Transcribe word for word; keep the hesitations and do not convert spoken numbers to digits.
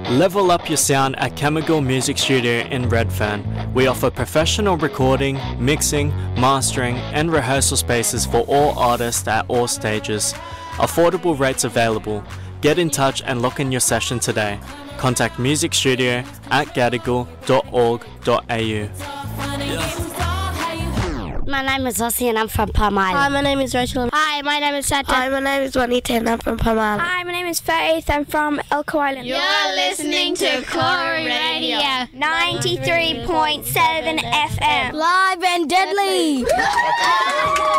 Level up your sound at Chemical Music Studio in Redfern. We offer professional recording, mixing, mastering and rehearsal spaces for all artists at all stages. Affordable rates available. Get in touch and lock in your session today. Contact music studio at gadigal dot org dot a u. My name is Ossie and I'm from Palm Island. Hi, my name is Rachel. Hi, my name is Santa. Hi, my name is Juanita and I'm from Palm Island. Hi, my name is Faith. I'm from Elko Island. You're listening to Corey Radio ninety-three point seven F M. Live and deadly.